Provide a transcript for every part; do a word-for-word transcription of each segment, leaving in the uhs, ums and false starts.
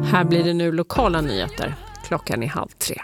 Här blir det nu lokala nyheter. Klockan är halv tre.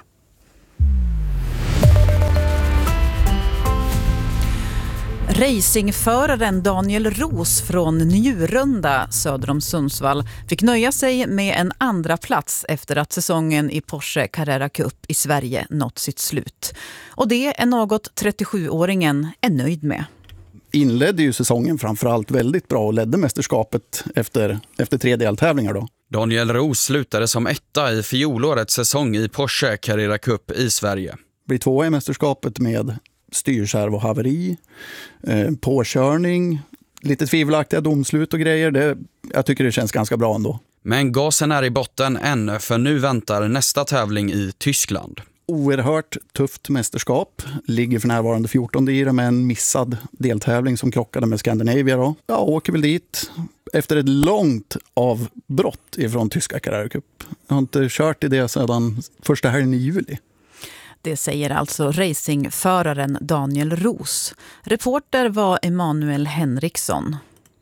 Racingföraren Daniel Ros från Njurunda söder om Sundsvall fick nöja sig med en andra plats efter att säsongen i Porsche Carrera Cup i Sverige nått sitt slut. Och det är något trettiosjuåringen är nöjd med. Inledde ju säsongen framförallt väldigt bra och ledde mästerskapet efter, efter tre deltävlingar då. Daniel Ros slutade som etta i fjolårets säsong i Porsche Carrera Cup i Sverige. Blir tvåa i mästerskapet med styrkärv och haveri, eh, påkörning, lite tvivelaktiga domslut och grejer. Det, jag tycker det känns ganska bra ändå. Men gasen är i botten än, för nu väntar nästa tävling i Tyskland. Oerhört tufft mästerskap. Ligger för närvarande fjortonde i det med en missad deltävling som krockade med Scandinavia då. Ja, åker väl dit efter ett långt avbrott ifrån tyska Carrera Cup. Jag har inte kört i det sedan första helgen i juli. Det säger alltså racingföraren Daniel Ros. Reporter var Emanuel Henriksson.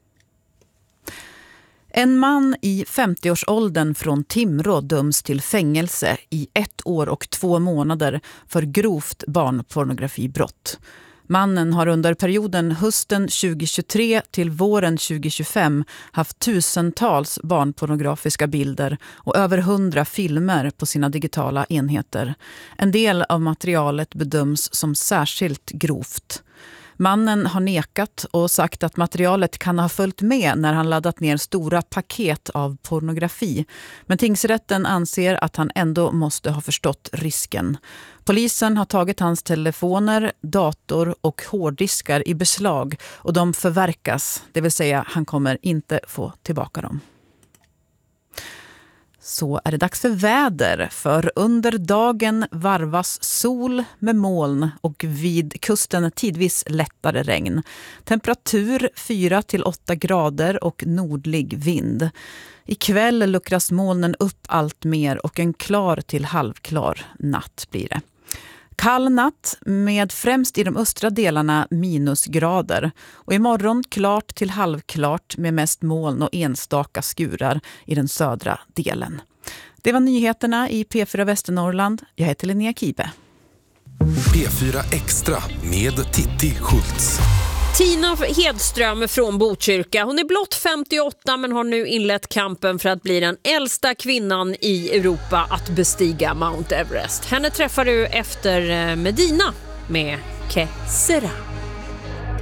En man i femtioårsåldern från Timrå döms till fängelse i ett år och två månader för grovt barnpornografibrott. Mannen har under perioden hösten tjugohundratjugotre till våren tjugohundratjugofem haft tusentals barnpornografiska bilder och över hundra filmer på sina digitala enheter. En del av materialet bedöms som särskilt grovt. Mannen har nekat och sagt att materialet kan ha följt med när han laddat ner stora paket av pornografi. Men tingsrätten anser att han ändå måste ha förstått risken. Polisen har tagit hans telefoner, dator och hårddiskar i beslag och de förverkas. Det vill säga han kommer inte få tillbaka dem. Så är det dags för väder, för under dagen varvas sol med moln och vid kusten tidvis lättare regn. Temperatur fyra till åtta grader och nordlig vind. Ikväll luckras molnen upp allt mer och en klar till halvklar natt blir det. Kall natt med främst i de östra delarna minusgrader och imorgon klart till halvklart med mest moln och enstaka skurar i den södra delen. Det var nyheterna i P fyra Västernorrland. Jag heter Linnea Kibe. P fyra Extra med Titti Schultz. Tina Hedström från Botkyrka. Hon är blott femtioåtta men har nu inlett kampen för att bli den äldsta kvinnan i Europa att bestiga Mount Everest. Henne träffar du efter Medina med Kesera.